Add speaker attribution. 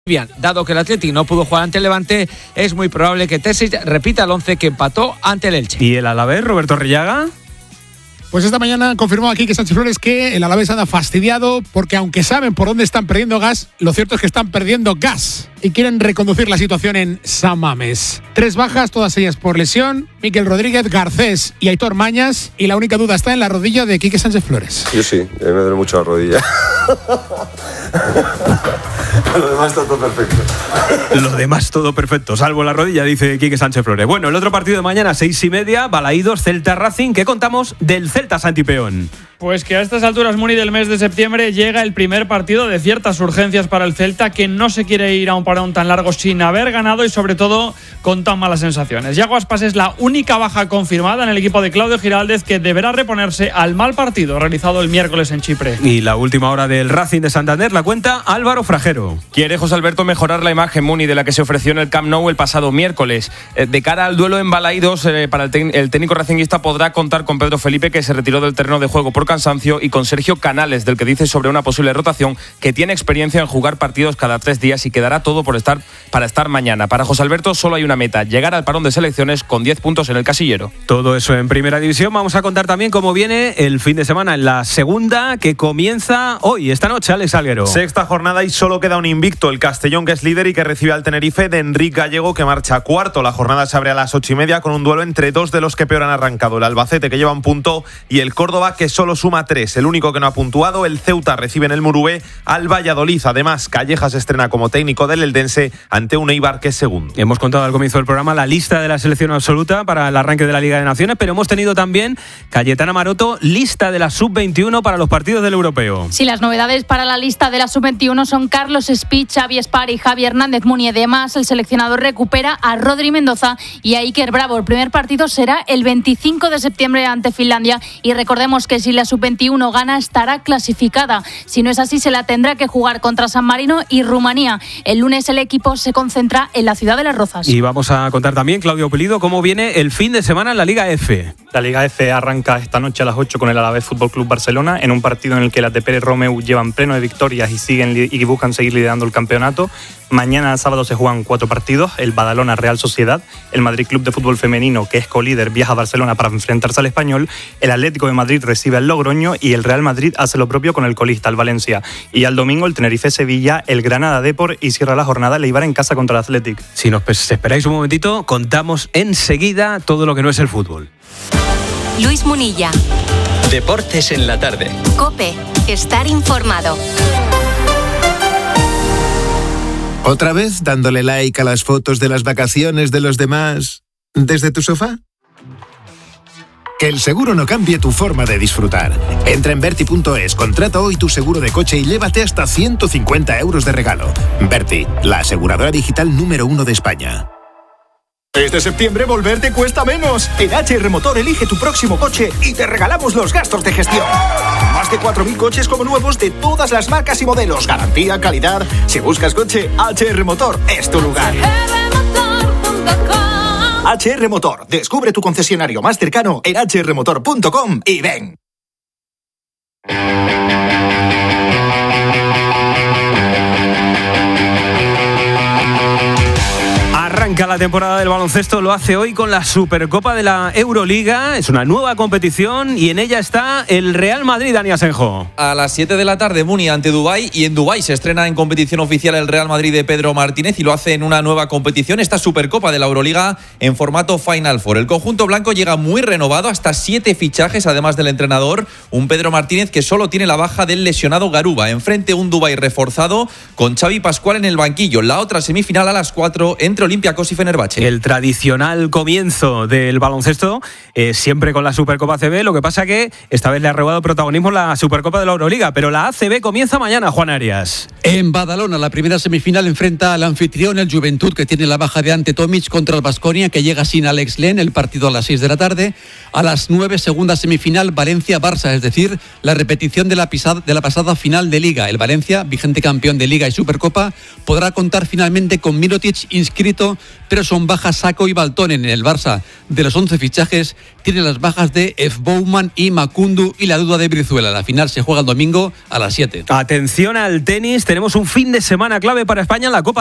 Speaker 1: Bien, dado que el Athletic no pudo jugar ante el Levante, es muy probable que Terzic repita el 11 que empató ante el Elche.
Speaker 2: ¿Y el Alavés, Roberto Rillaga?
Speaker 3: Pues esta mañana confirmó aquí que Sánchez Flores que el Alavés anda fastidiado porque aunque saben por dónde están perdiendo gas, lo cierto es que están perdiendo gas y quieren reconducir la situación en San Mamés. 3 bajas, todas ellas por lesión: Miquel Rodríguez, Garcés y Aitor Mañas, y la única duda está en la rodilla de Quique Sánchez Flores.
Speaker 4: Yo sí, me duele mucho la rodilla. Lo demás está todo perfecto.
Speaker 2: Lo demás todo perfecto, salvo la rodilla, dice Quique Sánchez Flores. Bueno, el otro partido de mañana, 6:30, Balaídos, Celta Racing. ¿Qué contamos del Celta, Santi Peón?
Speaker 5: Pues que a estas alturas, Muni, del mes de septiembre llega el primer partido de ciertas urgencias para el Celta, que no se quiere ir a un parón tan largo sin haber ganado y sobre todo con tan malas sensaciones. Yago Aspas es la única baja confirmada en el equipo de Claudio Giraldez, que deberá reponerse al mal partido realizado el miércoles en Chipre.
Speaker 2: Y la última hora del Racing de Santander la cuenta Álvaro Frajero.
Speaker 6: Quiere José Alberto mejorar la imagen, Muni, de la que se ofreció en el Camp Nou el pasado miércoles. De cara al duelo en Balaídos, para el técnico racinguista podrá contar con Pedro Felipe, que se retiró del terreno de juego por cansancio, y con Sergio Canales, del que dice sobre una posible rotación que tiene experiencia en jugar partidos cada 3 días y quedará todo para estar mañana. Para José Alberto solo hay una meta: llegar al parón de selecciones con 10 puntos en el casillero.
Speaker 2: Todo eso en Primera División. Vamos a contar también cómo viene el fin de semana en la segunda, que comienza hoy, esta noche, Alex Alguero.
Speaker 7: Sexta jornada y solo queda un invicto, el Castellón, que es líder y que recibe al Tenerife de Enrique Gallego, que marcha cuarto. La jornada se abre a las 8:30 con un duelo entre 2 de los que peor han arrancado: el Albacete, que lleva 1 punto, y el Córdoba, que solo suma 3. El único que no ha puntuado, el Ceuta, recibe en el Murubé al Valladolid. Además, Callejas estrena como técnico del Eldense ante un Eibar, que es segundo.
Speaker 2: Hemos contado al comienzo del programa la lista de la selección absoluta para el arranque de la Liga de Naciones, pero hemos tenido también, Cayetana Maroto, lista de la Sub-21 para los partidos del Europeo.
Speaker 8: Sí, las novedades para la lista de la Sub-21 son Carlos Espí, Xavi Espar y Javi Hernández Muni. Además, el seleccionador recupera a Rodri Mendoza y a Iker Bravo. El primer partido será el 25 de septiembre ante Finlandia, y recordemos que si la Sub-21 gana, estará clasificada. Si no es así, se la tendrá que jugar contra San Marino y Rumanía. El lunes el equipo se concentra en la ciudad de Las Rozas.
Speaker 2: Y vamos a contar también, Claudio Pulido, cómo viene el fin de semana en la Liga F.
Speaker 9: La Liga F arranca esta noche a las 8 con el Alavés Fútbol Club Barcelona, en un partido en el que las de Pérez Romeu llevan pleno de victorias y buscan seguir liderando el campeonato. Mañana sábado se juegan 4 partidos: el Badalona Real Sociedad, el Madrid Club de Fútbol Femenino, que es colíder, viaja a Barcelona para enfrentarse al Español, el Atlético de Madrid recibe al Logroño y el Real Madrid hace lo propio con el colista, el Valencia. Y al domingo el Tenerife Sevilla, el Granada Depor, y cierra la jornada el Eibar en casa contra el Athletic.
Speaker 2: Si nos esperáis un momentito, contamos enseguida todo lo que no es el fútbol.
Speaker 10: Luis Munilla.
Speaker 11: Deportes en la tarde.
Speaker 10: COPE. Estar informado.
Speaker 12: ¿Otra vez dándole like a las fotos de las vacaciones de los demás desde tu sofá? Que el seguro no cambie tu forma de disfrutar. Entra en Berti.es, contrata hoy tu seguro de coche y llévate hasta 150 euros de regalo. Berti, la aseguradora digital número 1 de España.
Speaker 13: Este septiembre volver te cuesta menos. En HR Motor elige tu próximo coche y te regalamos los gastos de gestión. Más de 4.000 coches como nuevos de todas las marcas y modelos. Garantía, calidad. Si buscas coche, HR Motor es tu lugar. HR Motor. Descubre tu concesionario más cercano en hrmotor.com y ven.
Speaker 2: Arranca la temporada del baloncesto, lo hace hoy con la Supercopa de la Euroliga. Es una nueva competición y en ella está el Real Madrid, Dani Asenjo.
Speaker 14: A las 7 de la tarde, Muni ante Dubái, y en Dubái se estrena en competición oficial el Real Madrid de Pedro Martínez, y lo hace en una nueva competición, esta Supercopa de la Euroliga en formato Final Four. El conjunto blanco llega muy renovado, hasta 7 fichajes además del entrenador, un Pedro Martínez que solo tiene la baja del lesionado Garuba. Enfrente un Dubái reforzado con Xavi Pascual en el banquillo. La otra semifinal a las 4 entre Olympiacos y Fenerbahce.
Speaker 2: El tradicional comienzo del baloncesto, siempre con la Supercopa ACB. Lo que pasa que esta vez le ha robado protagonismo la Supercopa de la Euroliga, pero la ACB comienza mañana, Juan Arias.
Speaker 15: En Badalona, la primera semifinal enfrenta al anfitrión, el Juventud, que tiene la baja de Ante Tomic, contra el Baskonia, que llega sin Alex Len. El partido a las 6 de la tarde. A las 9, segunda semifinal, Valencia-Barça, es decir, la repetición de la pasada final de Liga. El Valencia, vigente campeón de Liga y Supercopa, podrá contar finalmente con Mirotic, inscrito pero son bajas Saco y Baltonen. En el Barça, de los 11 fichajes, tiene las bajas de Bouman y Makundu y la duda de Brizuela. La final se juega el domingo a las 7.
Speaker 2: Atención al tenis, tenemos un fin de semana clave para España en la Copa